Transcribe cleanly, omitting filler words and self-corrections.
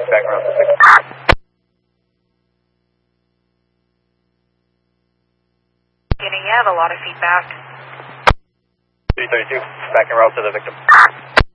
back around to the victim. You have a lot of feedback. 332, back en route to the victim.